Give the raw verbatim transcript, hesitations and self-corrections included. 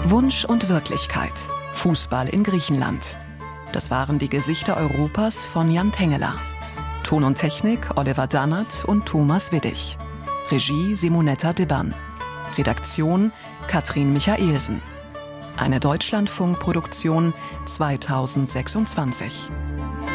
Wunsch und Wirklichkeit. Fußball in Griechenland. Das waren die Gesichter Europas von Jan Tengeler. Ton und Technik Oliver Dannert und Thomas Widdig. Regie Simonetta Dibbern. Redaktion Katrin Michaelsen. Eine Deutschlandfunk-Produktion zweitausendsechsundzwanzig.